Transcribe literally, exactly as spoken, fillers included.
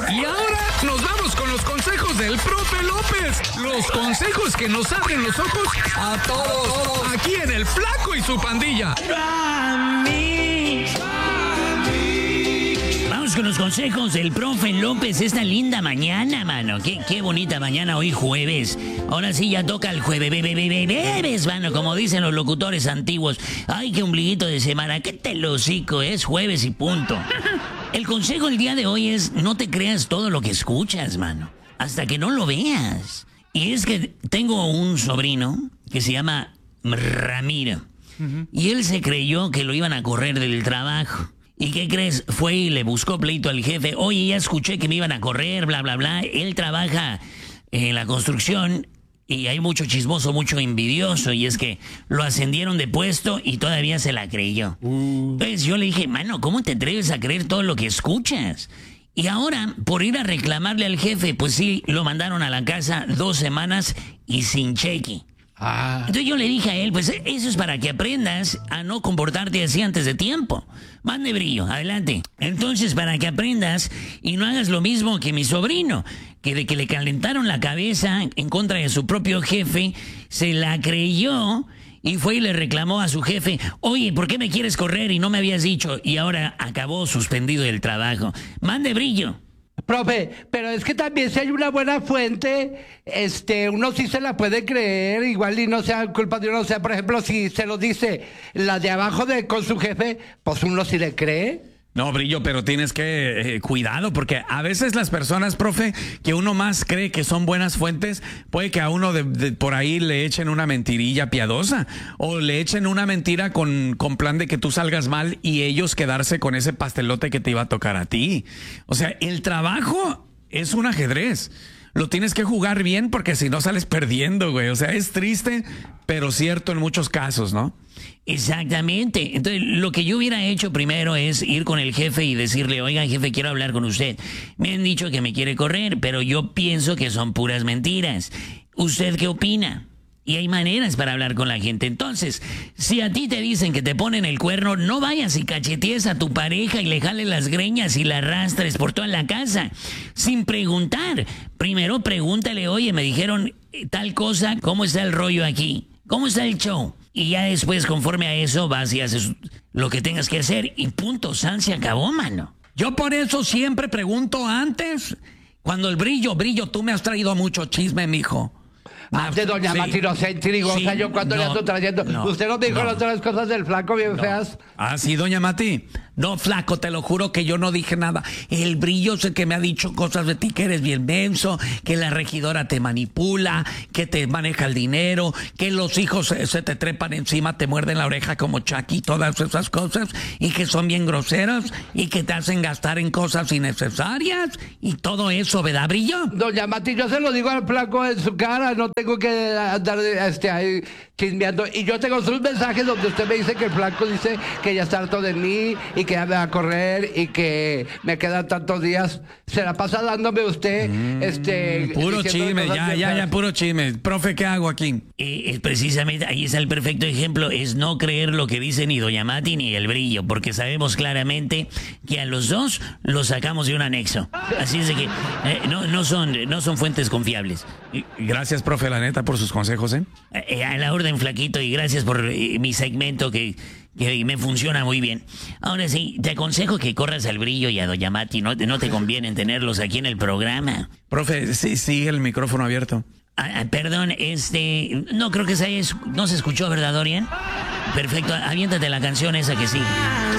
Y ahora nos vamos con los consejos del profe López. Los consejos que nos abren los ojos a todos. Aquí en El Flaco y su pandilla. Vamos con los consejos del profe López esta linda mañana, mano. Qué, qué bonita mañana hoy jueves. Ahora sí ya toca el jueves, bebé, bebé, bebes, mano, como dicen los locutores antiguos. Ay, qué ombliguito de semana. ¿Qué te lo hocico? Es jueves y punto. El consejo del día de hoy es no te creas todo lo que escuchas, mano. Hasta que no lo veas. Y es que tengo un sobrino que se llama Ramiro. Uh-huh. Y él se creyó que lo iban a correr del trabajo. ¿Y qué crees? Fue y le buscó pleito al jefe. Oye, ya escuché que me iban a correr, bla, bla, bla. Él trabaja en la construcción y hay mucho chismoso, mucho envidioso. Y es que lo ascendieron de puesto y todavía se la creyó. Uh. Entonces yo le dije, mano, ¿cómo te atreves a creer todo lo que escuchas? Y ahora, por ir a reclamarle al jefe, pues sí, lo mandaron a la casa dos semanas y sin cheque. Ah. Entonces yo le dije a él, pues eso es para que aprendas a no comportarte así antes de tiempo. Mande brillo, adelante. Entonces, para que aprendas y no hagas lo mismo que mi sobrino, que de que le calentaron la cabeza en contra de su propio jefe, se la creyó y fue y le reclamó a su jefe, oye, ¿por qué me quieres correr y no me habías dicho? Y ahora acabó suspendido del trabajo. Mande brillo. Profe, pero es que también si hay una buena fuente, este, uno sí se la puede creer, igual y no sea culpa de uno, o sea, por ejemplo, si se lo dice la de abajo de con su jefe, pues uno sí le cree. No, Brillo, pero tienes que eh, cuidado, porque a veces las personas, profe, que uno más cree que son buenas fuentes, puede que a uno de, de, por ahí le echen una mentirilla piadosa o le echen una mentira con, con plan de que tú salgas mal y ellos quedarse con ese pastelote que te iba a tocar a ti. O sea, el trabajo es un ajedrez. Lo tienes que jugar bien porque si no sales perdiendo, güey. O sea, es triste, pero cierto en muchos casos, ¿no? Exactamente. Entonces, lo que yo hubiera hecho primero es ir con el jefe y decirle, oiga, jefe, quiero hablar con usted. Me han dicho que me quiere correr, pero yo pienso que son puras mentiras. ¿Usted qué opina? Y hay maneras para hablar con la gente. Entonces, si a ti te dicen que te ponen el cuerno, no vayas y cachetees a tu pareja y le jales las greñas y la arrastres por toda la casa, sin preguntar. Primero pregúntale, oye, me dijeron tal cosa, ¿cómo está el rollo aquí? ¿Cómo está el show? Y ya después, conforme a eso, vas y haces lo que tengas que hacer y punto, san, se acabó, mano. Yo por eso siempre pregunto antes, cuando el brillo, brillo, tú me has traído mucho chisme, mijo. Antes, doña sí. Mati, no sea intrigosa, sí, yo cuando no, le ando trayendo. No, usted no me dijo no. las otras cosas del flaco bien no. feas. Ah, sí, doña Mati. No, flaco, te lo juro que yo no dije nada. El brillo es el que me ha dicho cosas de ti, que eres bien menso, que la regidora te manipula, que te maneja el dinero, que los hijos se, se te trepan encima, te muerden la oreja como Chucky, todas esas cosas, y que son bien groseros, y que te hacen gastar en cosas innecesarias, y todo eso, ¿verdad, brillo? Doña Mati, yo se lo digo al flaco en su cara, no tengo que andar este, ahí chismeando. Y yo tengo sus mensajes donde usted me dice que el flaco dice que ya está harto de mí y que ya me va a correr y que me quedan tantos días. Se la pasa dándome usted mm, este puro chisme, ya, ya, ya, puro chisme. Profe, ¿qué hago aquí? Eh, eh, precisamente ahí está el perfecto ejemplo, es no creer lo que dice ni doña Mati ni el brillo, porque sabemos claramente que a los dos los sacamos de un anexo. Así es de que eh, no, no, son, no son fuentes confiables. Gracias, profe, la neta, por sus consejos, ¿eh? eh a la orden, flaquito, y gracias por eh, mi segmento que... que me funciona muy bien. Ahora sí, te aconsejo que corras al brillo y a doña Mati. No, no te conviene tenerlos aquí en el programa. Profe, sí, sigue el micrófono abierto. Ah, perdón, este... No creo que se haya... No se escuchó, ¿verdad, Dorian? Perfecto, aviéntate la canción esa que sí.